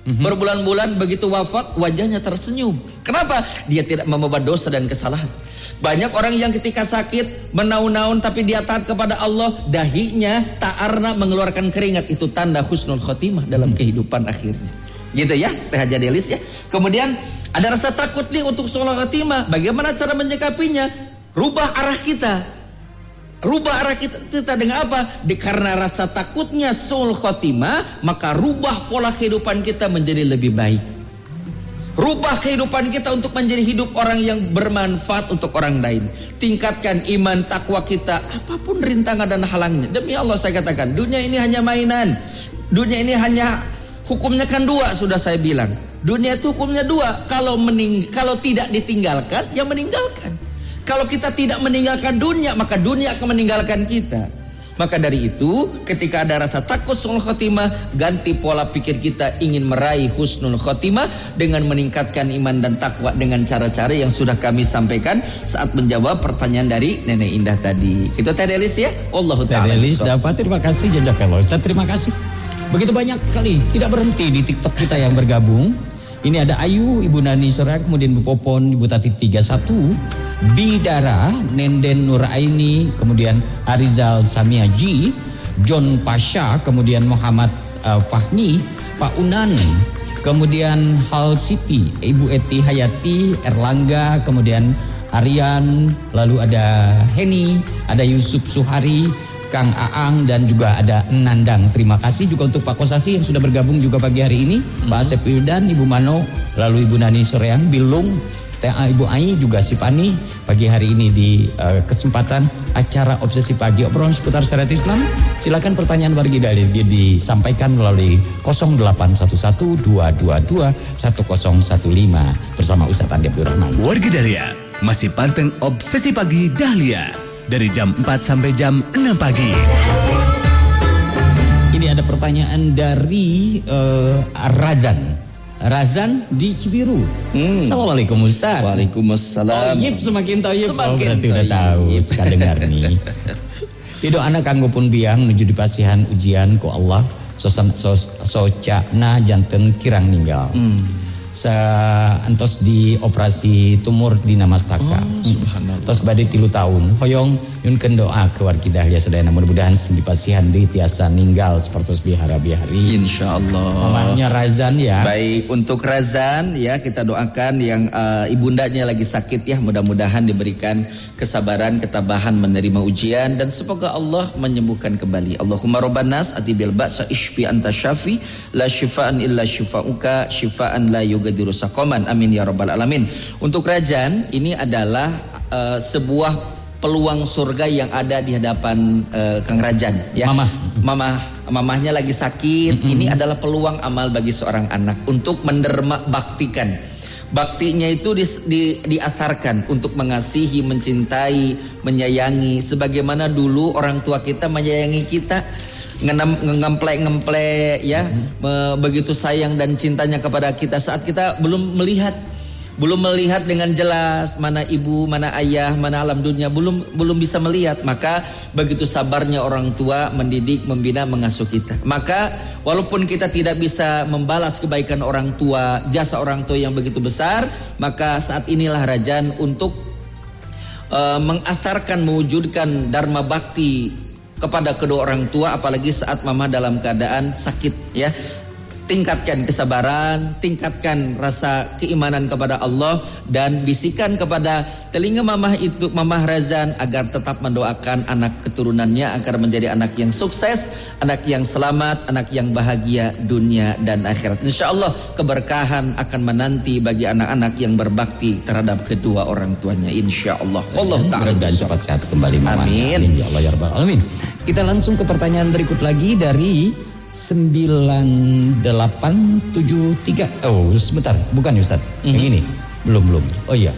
Berbulan-bulan begitu wafat wajahnya tersenyum. Kenapa? Dia tidak membawa dosa dan kesalahan. Banyak orang yang ketika sakit menaun-naun tapi dia taat kepada Allah, dahinya ta'arna mengeluarkan keringat. Itu tanda husnul khotimah dalam kehidupan akhirnya. Gitu ya, Teh Haja Delis ya. Kemudian ada rasa takut nih untuk husnul khotimah. Bagaimana cara menyikapinya? Rubah arah kita. Rubah arah kita dengan apa? Karena rasa takutnya husnul khotimah, maka rubah pola kehidupan kita menjadi lebih baik. Rubah kehidupan kita untuk menjadi hidup orang yang bermanfaat untuk orang lain. Tingkatkan iman takwa kita, apapun rintangan dan halangnya. Demi Allah saya katakan, dunia ini hanya mainan. Dunia ini hanya hukumnya kan dua, sudah saya bilang. Dunia itu hukumnya dua. Kalau tidak ditinggalkan, ya meninggalkan. Kalau kita tidak meninggalkan dunia, maka dunia akan meninggalkan kita. Maka dari itu, ketika ada rasa takut husnul khotimah, ganti pola pikir kita ingin meraih husnul khotimah dengan meningkatkan iman dan takwa dengan cara-cara yang sudah kami sampaikan saat menjawab pertanyaan dari Nenek Indah tadi. Itu Teh Delis ya. Allahu ta'ala. Teh Delis dapat, terima kasih jazakallah. Terima kasih. Begitu banyak kali, tidak berhenti di TikTok kita yang bergabung. Ini ada Ayu, Ibu Nani Surya, kemudian Bu Popon, Ibu Tati 31, Bidara, Nenden Nuraini, kemudian Arizal Samiaji, John Pasha, kemudian Muhammad Fahmi, Pak Unan, kemudian Hal Siti, Ibu Eti Hayati, Erlangga, kemudian Aryan, lalu ada Heni, ada Yusuf Suhari, Kang Aang, dan juga ada Nandang. Terima kasih juga untuk Pak Kosasi yang sudah bergabung juga pagi hari ini, Pak Asep Wildan, Ibu Mano, lalu Ibu Nani Soreang, Bilung, Ibu Ai, juga si Pani pagi hari ini di kesempatan acara Obsesi Pagi, obrolan seputar syariat Islam. Silakan pertanyaan wargi dari disampaikan melalui 0811-222-1015 bersama Ustaz Andi Abdul Rahman. Wargi Dahlia masih panteng Obsesi Pagi Dahlia dari jam 4 sampai jam 6 pagi. Ini ada pertanyaan dari Razan di Cibiru. Assalamualaikum Ustaz. Waalaikumsalam. Toyib semakin toyib. Semakin berarti udah tahu suka dengar nih. Tidak anak kanggo pun biang menuju dipasihan ujian ku Allah socana janten kirang ninggal. Antos di operasi tumor di Namastaka. Tos badai 3 tahun. Hoyong yunkeun doa ke wargi Dahlia sedayana mudah-mudahan dipasihan di tiasa ninggal seperti bihara-bihari. Insyaallah. Mamahnya Razan ya. Baik, untuk Razan ya kita doakan yang ibundanya lagi sakit ya, mudah-mudahan diberikan kesabaran, ketabahan menerima ujian dan semoga Allah menyembuhkan kembali. Allahumma robbanas atibil ba'sa ishfi anta syafi la syifaan illa syifauka syifaan la yugadiru saqaman. Amin ya rabbal alamin. Untuk Razan ini adalah sebuah peluang surga yang ada di hadapan Kang Razan ya. Mamahnya lagi sakit. Ini adalah peluang amal bagi seorang anak untuk menderma baktikan. Baktinya itu diasarkan untuk mengasihi, mencintai, menyayangi sebagaimana dulu orang tua kita menyayangi kita. Ngemplek ya, begitu sayang dan cintanya kepada kita saat kita belum melihat dengan jelas mana ibu, mana ayah, mana alam dunia, belum bisa melihat. Maka begitu sabarnya orang tua mendidik, membina, mengasuh kita. Maka walaupun kita tidak bisa membalas kebaikan orang tua, jasa orang tua yang begitu besar, maka saat inilah Razan untuk mengasarkan, mewujudkan dharma bakti kepada kedua orang tua, apalagi saat mama dalam keadaan sakit ya. Tingkatkan kesabaran, tingkatkan rasa keimanan kepada Allah, dan bisikan kepada telinga mamah Razan agar tetap mendoakan anak keturunannya agar menjadi anak yang sukses, anak yang selamat, anak yang bahagia dunia dan akhirat. Insyaallah keberkahan akan menanti bagi anak-anak yang berbakti terhadap kedua orang tuanya, insyaallah. Allah taala dan cepat sehat kembali mamah. Amin. Amin ya Allah ya rabbal alamin. Kita langsung ke pertanyaan berikut lagi dari 9873. Oh sebentar, bukan Ustaz. Yang ini belum. Oh iya.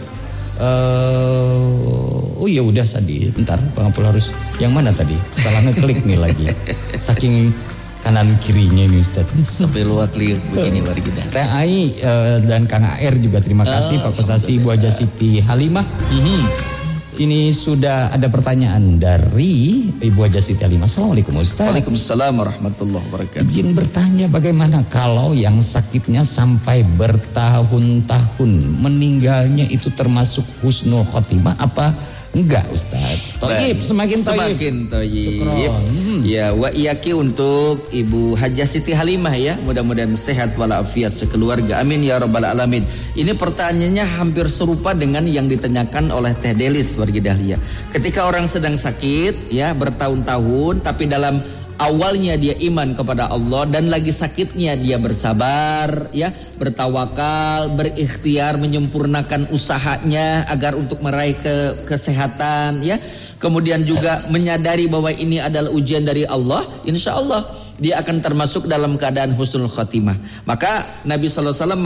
Oh iya udah tadi. Bentar, Bang Apul harus yang mana tadi? Salah ngeklik nih lagi. Saking kanan kirinya ini Ustaz. Sampai luar klik begini mari kita. Teh Ai dan Kang AR juga terima kasih. Pak Kosasi, Bu Haja Siti Halimah. Ini sudah ada pertanyaan dari Ibu Haja Siti Halimah. Assalamualaikum Ustaz. Waalaikumsalam warahmatullahi wabarakatuh. Izin bertanya, bagaimana kalau yang sakitnya sampai bertahun-tahun, meninggalnya itu termasuk husnul khotimah apa enggak Ustaz? Thayyib, semakin thayyib. Ya, wa iyaki untuk Ibu Haja Siti Halimah ya. Mudah-mudahan sehat walafiat sekeluarga. Amin ya rabbal alamin. Ini pertanyaannya hampir serupa dengan yang ditanyakan oleh Teh Delis wargi Dahlia. Ketika orang sedang sakit ya bertahun-tahun tapi dalam awalnya dia iman kepada Allah dan lagi sakitnya dia bersabar ya, bertawakal, berikhtiar menyempurnakan usahanya agar untuk meraih kesehatan ya. Kemudian juga menyadari bahwa ini adalah ujian dari Allah, insya Allah dia akan termasuk dalam keadaan husnul khotimah. Maka Nabi SAW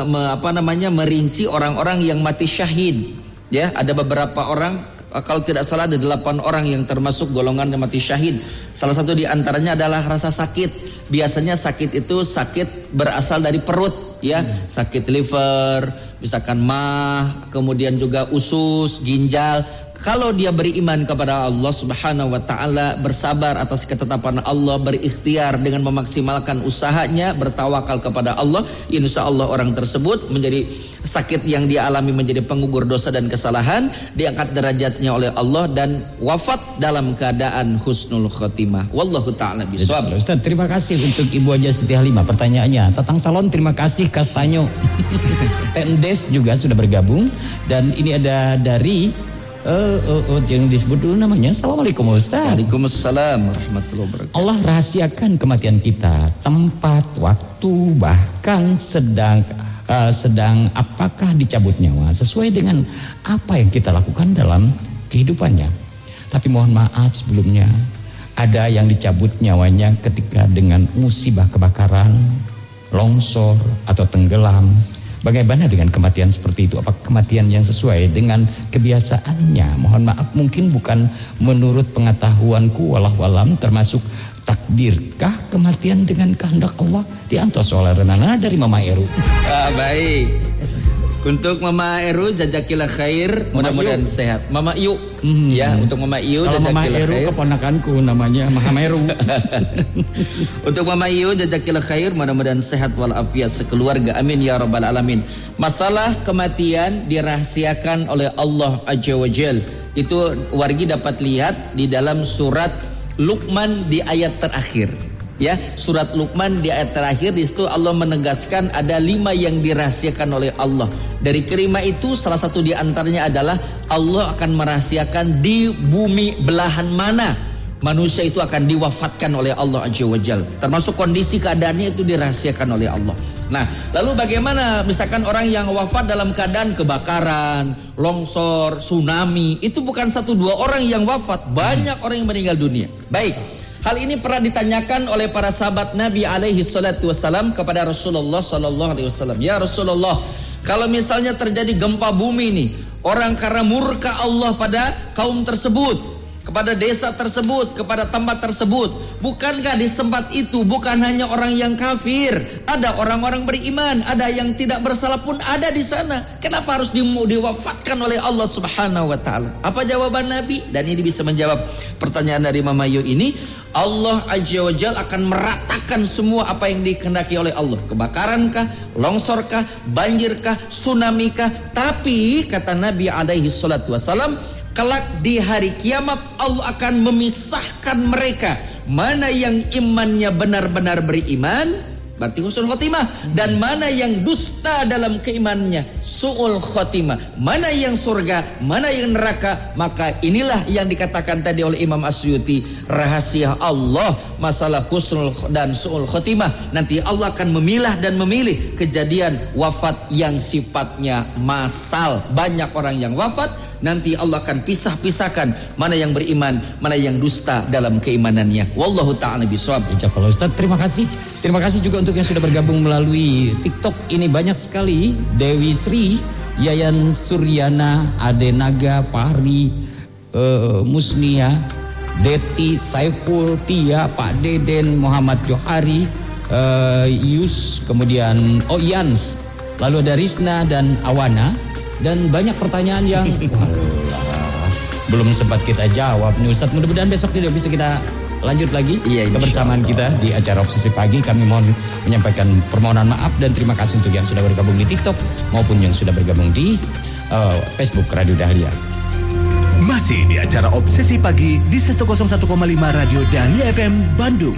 merinci orang-orang yang mati syahid ya. Ada beberapa orang, kalau tidak salah ada 8 orang yang termasuk golongan yang mati syahid. Salah satu di antaranya adalah rasa sakit. Biasanya sakit itu sakit berasal dari perut ya, sakit liver, misalkan mah, kemudian juga usus, ginjal. Kalau dia beriman kepada Allah Subhanahu wa taala, bersabar atas ketetapan Allah, berikhtiar dengan memaksimalkan usahanya, bertawakal kepada Allah, insya Allah orang tersebut menjadi sakit yang dia alami menjadi penggugur dosa dan kesalahan, diangkat derajatnya oleh Allah dan wafat dalam keadaan husnul khotimah. Wallahu taala bishawab. Ustaz, terima kasih untuk Ibu Haja Siti Halimah. Pertanyaannya, Tatang Salon terima kasih Kastanyo. Tendes juga sudah bergabung dan ini ada dari jangan disebut dulu namanya. Assalamualaikum Ustaz. Waalaikumsalam warahmatullahi wabarakatuh. Allah rahasiakan kematian kita, tempat, waktu, bahkan sedang apakah dicabut nyawa sesuai dengan apa yang kita lakukan dalam kehidupannya. Tapi mohon maaf sebelumnya, ada yang dicabut nyawanya ketika dengan musibah kebakaran, longsor atau tenggelam. Bagaimana dengan kematian seperti itu? Apakah kematian yang sesuai dengan kebiasaannya? Mohon maaf, mungkin bukan menurut pengetahuanku, wallahualam, termasuk takdirkah kematian dengan kehendak Allah? Diantos oleh Renana dari Mama Eru. Baik. Untuk Mama Eru jazakillah khair, mudah-mudahan sehat. Mama Yu, ya untuk Mama Yu jazakillah khair. Mama Eru keponakanku namanya Mahameru. Untuk Mama Yu jazakillah khair, mudah-mudahan sehat walafiat sekeluarga. Amin ya rabbal alamin. Masalah kematian dirahasiakan oleh Allah Azza wa Jal. Itu wargi dapat lihat di dalam surat Luqman di ayat terakhir. Ya, surat Luqman di ayat terakhir, di situ Allah menegaskan ada 5 yang dirahasiakan oleh Allah. Dari kelima itu salah satu di antaranya adalah Allah akan merahasiakan di bumi belahan mana manusia itu akan diwafatkan oleh Allah Azza wa Jalla. Termasuk kondisi keadaannya itu dirahasiakan oleh Allah. Nah, lalu bagaimana misalkan orang yang wafat dalam keadaan kebakaran, longsor, tsunami, itu bukan 1-2 orang yang wafat, banyak orang yang meninggal dunia. Baik. Hal ini pernah ditanyakan oleh para sahabat Nabi alaihi salatu wassalam kepada Rasulullah sallallahu alaihi wasallam. Ya Rasulullah, kalau misalnya terjadi gempa bumi nih, orang karena murka Allah pada kaum tersebut, kepada desa tersebut, kepada tempat tersebut, bukankah di tempat itu bukan hanya orang yang kafir, ada orang-orang beriman, ada yang tidak bersalah pun ada di sana. Kenapa harus diwafatkan oleh Allah Subhanahu wa taala? Apa jawaban Nabi? Dan ini bisa menjawab pertanyaan dari Mama Yu ini. Allah Azza wa Jalla akan meratakan semua apa yang dikehendaki oleh Allah. Kebakarankah, longsorkah, banjirkah, tsunamikah? Tapi kata Nabi alaihi salatu wassalam, kelak di hari kiamat Allah akan memisahkan mereka, mana yang imannya benar-benar beriman, berarti husnul khotimah, dan mana yang dusta dalam keimanannya, su'ul khotimah, mana yang surga, mana yang neraka. Maka inilah yang dikatakan tadi oleh Imam Asyuti, rahasia Allah masalah husnul dan su'ul khotimah. Nanti Allah akan memilah dan memilih kejadian wafat yang sifatnya massal. Banyak orang yang wafat, nanti Allah akan pisah-pisahkan mana yang beriman, mana yang dusta dalam keimanannya. Wallahu ta'ala bishawab. Kalau Ustaz, terima kasih. Terima kasih juga untuk yang sudah bergabung melalui TikTok. Ini banyak sekali. Dewi Sri, Yayan Suryana, Ade Naga, Pahri, Musnia, Deti, Saiful, Tia, Pak Deden, Muhammad Johari, Yus, kemudian Yans, lalu ada Risna dan Awana. Dan banyak pertanyaan yang belum sempat kita jawab nih Ustadz. Mudah-mudahan besok tidak bisa kita lanjut lagi kebersamaan kita di acara Obsesi Pagi. Kami mohon menyampaikan permohonan maaf dan terima kasih untuk yang sudah bergabung di TikTok maupun yang sudah bergabung di Facebook Radio Dahlia. Masih di acara Obsesi Pagi di 101,5 Radio Dahlia FM Bandung.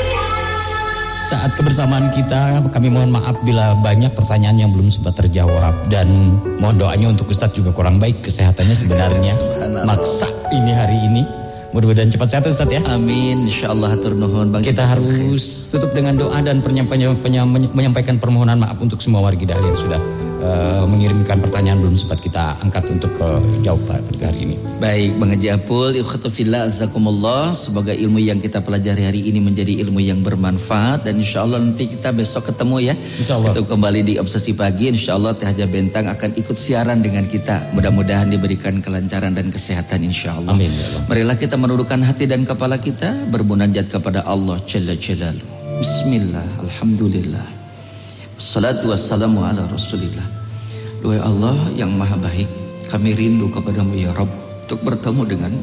Saat kebersamaan kita, kami mohon maaf bila banyak pertanyaan yang belum sempat terjawab dan mohon doanya untuk Ustadz juga kurang baik kesehatannya sebenarnya. Maksa ini hari ini. Mudah-mudahan cepat sehat Ustadz ya. Amin, insyaallah hatur nuhun Bang. Kita harus tutup dengan doa dan menyampaikan permohonan maaf untuk semua warga Dahlia yang sudah mengirimkan pertanyaan belum sempat kita angkat untuk jawab pada hari ini. Baik, Bang Haji Apul, ikhwatu fillah azakumullah. Semoga ilmu yang kita pelajari hari ini menjadi ilmu yang bermanfaat dan insyaallah nanti kita besok ketemu ya. Insyaallah. Kita kembali di Obsesi Pagi. Insyaallah Teh Haja Bentang akan ikut siaran dengan kita. Mudah-mudahan diberikan kelancaran dan kesehatan insyaallah. Amin. Marilah kita menundukkan hati dan kepala kita bermunajat kepada Allah Jalla Jalaluhu. Bismillah, alhamdulillah. Salatu wassalamu ala rasulillah. Doa Allah yang maha baik, kami rindu kepadamu ya Rabb untuk bertemu denganmu.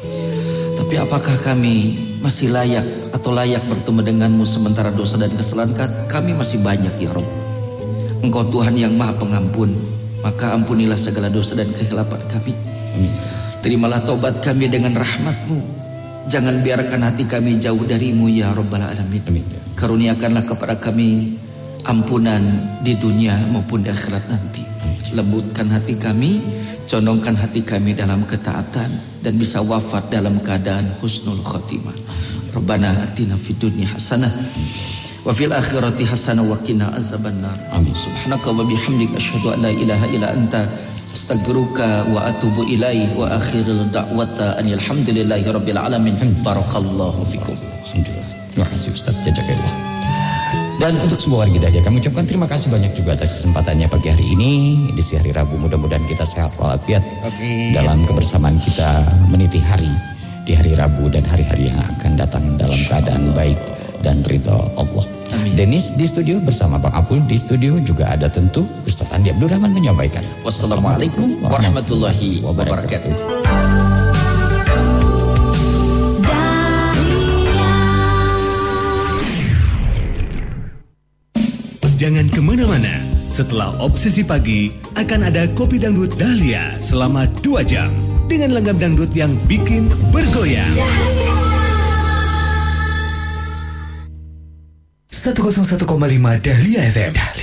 Tapi apakah kami masih layak atau layak bertemu denganmu sementara dosa dan kesalahan kami masih banyak ya Rabb. Engkau Tuhan yang maha pengampun, maka ampunilah segala dosa dan kehilapan kami. Terimalah taubat kami dengan rahmat-Mu. Jangan biarkan hati kami jauh dari-Mu ya Rabbal Alamin. Karuniakanlah kepada kami ampunan di dunia maupun di akhirat nanti. Lembutkan hati kami, condongkan hati kami dalam ketaatan dan bisa wafat dalam keadaan husnul khotimah. Rabbana atina fid dunya hasanah wa fil akhirati hasanah wa qina azabannar. Amin. Subhanaka wa bihamdika asyhadu an la ilaha illa anta astaghfiruka wa atubu ilaik wa akhirul da'wata anil hamdulillahi rabbil alamin. Barakallahu fikum. Alhamdulillah. Terima kasih Ustaz, jazakallah. Dan untuk semua warga Dahlia kami ucapkan terima kasih banyak juga atas kesempatannya pagi hari ini di hari Rabu. Mudah-mudahan kita sehat walafiat dalam kebersamaan kita meniti hari di hari Rabu dan hari-hari yang akan datang dalam keadaan baik dan ridha Allah. Amin. Dennis di studio bersama Bang Apul di studio juga ada tentu Ustaz Andi Abdurrahman menyampaikan. Wassalamualaikum warahmatullahi wabarakatuh. Jangan kemana-mana, setelah Obsesi Pagi akan ada Kopi Dangdut Dahlia selama 2 jam dengan langgam dangdut yang bikin bergoyang. 101,5 Dahlia FM.